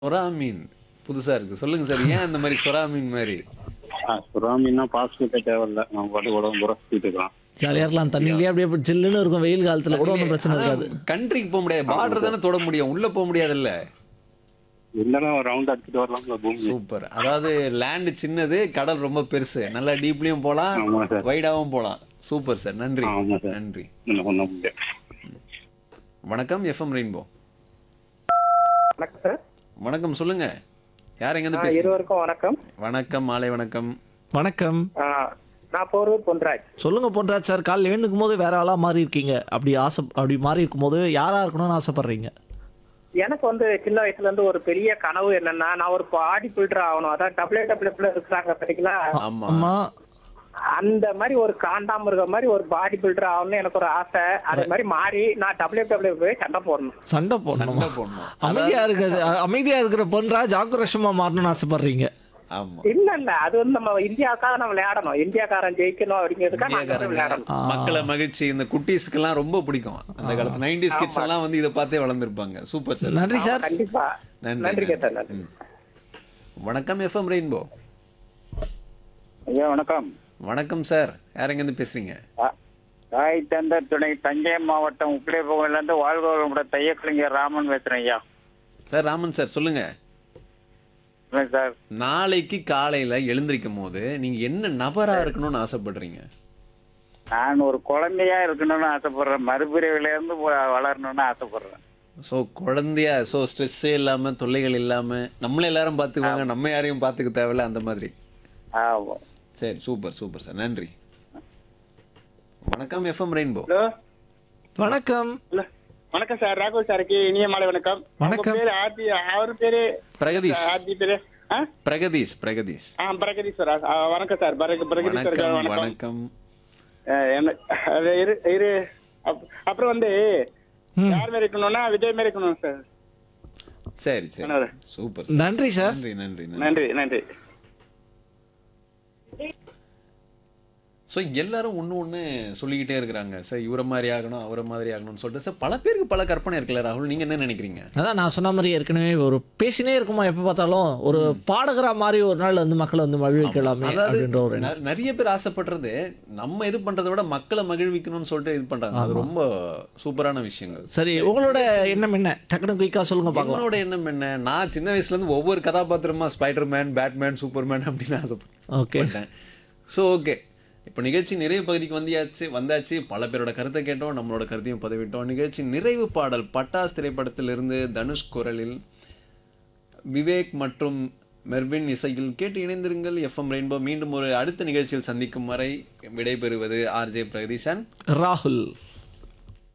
சொரா மீன். புதுசா இருக்கு. சொல்லுங்க சார். ஏன் அந்த மாரி சொரா மீன் மாரி? சுறா மீன்னா பாஸ்போர்ட்டே தேவையில்ல. நம்ம பாட்டுக்கு உடம்பு பூரா சுத்திட்டு இருக்கலாம். ஜாலியா இருக்கலாம். தண்ணியிலேயே அப்படியே சில்லுன்னு இருக்கும். வெயில் காலத்துல கூட ஒண்ணும் பிரச்சனை ஆனா இருக்காது. கண்ட்ரிக்கு போ முடியாது. பார்டர் தானே தொட முடியும். உள்ள போ முடியாதுல்ல. இருந்தாலும் ஒரு ரவுண்ட் அடிச்சுட்டு வரலாம்ல பூமி. சூப்பர். அதாவது லேண்ட் சின்னது, கடல் ரொம்ப பெருசு. நல்லா டீப்லயும் போலாம், ஆமா சார். வைடாவும் போலாம். Super sir. நன்றி. ஆமா சார். நன்றி. இன்னும் பண்ண முடியாது. வணக்கம் எஃப்எம் ரெயின்போ. வணக்கம் சார். வணக்கம் சொல்லுங்க. யார் எங்க இருந்து பேசுறீங்க? இருவருக்கும் வணக்கம். வணக்கம், மாலை வணக்கம். வணக்கம். நான் போரூர் பொன்ராஜ். சொல்லுங்க பொன்ராஜ் சார். காலைல எழுந்துக்கும் போது வேற ஆளா மாறி இருக்கீங்க. அப்படி மாறி இருக்கும்போது யாரா இருக்கணும்னு ஆசைப்படுறீங்க? எனக்கு சின்ன வயசுல இருந்து ஒரு பெரிய கனவு என்னன்னா, நான் ஒரு பாடி பில்டர் ஆகணும். அதான் டபிள்யூ இருக்கிறாங்க பாத்தீங்களா, ஆமா. அம்மா அந்த மாதிரி ஒரு காண்டாமிருகம் மாதிரி ஒரு பாடி பில்டர் ஆகணும்னு எனக்கு ஒரு ஆசை. அதே மாதிரி மாறி நான் டபிள்யூ போய் சண்டை போடணும். சண்டை போடணும். சண்டை போடணும். அமைதியா இருக்கிற பொன்ராஜ் ஆக்ரோஷமா மாறணும்னு ஆசைப்படுறீங்க. ஆமா. இல்ல அது நம்ம இந்தியாவுக்காக நம்ம விளையாடணும். இந்தியாக்காரன் ஜெயிக்கணும் அப்படிங்கிறதுக்காக நாங்க விளையாடணும். மக்களை மகிழ்ச்சி. இந்த குட்டீஸ்க்கு எல்லாம் ரொம்ப பிடிக்கும். அந்த காலத்து 90s கிட்ஸ் எல்லாம் இதை பார்த்தே வளர்ந்துருப்பாங்க. Super sir. நன்றி சார். கண்டிப்பா. நன்றி கேட்டேன். நன்றி. வணக்கம் எஃப்எம் ரெயின்போ. ஐயா வணக்கம். வணக்கம் சார். யார் எங்க இருந்து பேசுறீங்க? தாய் தந்தர் துணை தஞ்சை மாவட்டம் உப்பிலியப்பகுதியில இருந்து வாழ்வோட தையக்கலைஞர் ராமன் பேசுறேன் ஐயா. சார் ராமன் சார் சொல்லுங்க. சார் நாளைக்கு காலையில எழுந்திருக்கும் போது நீங்க என்ன நபரா இருக்கணும்னு ஆசைப்படுறீங்க? நான் ஒரு குழந்தையா இருக்கணும்னு ஆசைப்படுறேன். மறுபிரிவில இருந்து வளரணும்னு ஆசைப்படுறேன். ஸோ குழந்தையா, ஸோ ஸ்ட்ரெஸ்ஸே இல்லாம, தொல்லைகள் இல்லாம, நம்மள எல்லாரும் பார்த்துக்குவாங்க, நம்ம யாரையும் பார்த்துக்க தேவையில்ல, அந்த மாதிரி. ஆமா. சரி, சூப்பர் சூப்பர் சார். நன்றி. வணக்கம் எஃப்எம் ரெயின்போ. ஹலோ. வணக்கம். வணக்கம் சார். ராகுல் சாருக்கு இனிய மாலை வணக்கம். வணக்கம். பேரு ஆர்த்தி. அவர் பேரு பிரகதீஷ். ஆர்த்தி பேரு பிரகதீஷ். பிரகதீஷ். பிரகதீஷ் சார். வணக்கம் சார். பிரகதீஷ் சார். வணக்கம். வணக்கம். வணக்கம். அப்புறம் யார் மாரி இருக்கணும்னா விஜய் மாரி இருக்கணும் சார். சரி சரி. என்னது? சூப்பர். நன்றி சார். நன்றி நன்றி நன்றி. நன்றி நன்றி. ஸோ எல்லாரும் ஒன்று சொல்லிக்கிட்டே இருக்கிறாங்க சார், இவரை மாதிரி ஆகணும், அவரை மாதிரி ஆகணும்னு சொல்லிட்டு. சார் பல பேருக்கு பல கற்பனை இருக்குல்ல ராகுல், நீங்கள் என்ன நினைக்கிறீங்க? அதான் நான் சொன்ன மாதிரி ஏற்கனவே ஒரு பேசினே இருக்குமா எப்போ பார்த்தாலும், ஒரு பாடகரா மாதிரி ஒரு நாள் மக்களை மகிழ்விக்கலாமே அப்படின்ற ஒரு நிறைய பேர் ஆசைப்படுறது நம்ம இது பண்றதை விட மக்களை மகிழ்விக்கணும்னு சொல்லிட்டு இது பண்றாங்க. அது ரொம்ப சூப்பரான விஷயங்கள். சரி, உங்களோட எண்ணம் என்ன? டக்குனு குயிக்கா சொல்லுங்க பார்க்கலாம். என்னோட எண்ணம் என்ன, நான் சின்ன வயசுல இருந்து ஒவ்வொரு கதாபாத்திரமா ஸ்பைடர்மேன், பேட்மேன், சூப்பர்மேன் அப்படின்னு ஆசைப்பட்டேன். ஸோ ஓகே, இப்போ நிகழ்ச்சி நிறைவு பகுதிக்கு வந்தாச்சு. பல பேரோட கருத்தை கேட்டோம், நம்மளோட கருத்தையும் பதிவிட்டோம். நிகழ்ச்சி நிறைவு பாடல் பட்டாஸ் திரைப்படத்திலிருந்து தனுஷ் குரலில், விவேக் மற்றும் மெர்வின் இசையில் கேட்டு இணைந்திருங்கள். FM rainbow. மீண்டும் ஒரு அடுத்த நிகழ்ச்சியில் சந்திக்கும் வரை விடைபெறுவது ஆர்ஜே பிரகதீஷன், ராகுல்.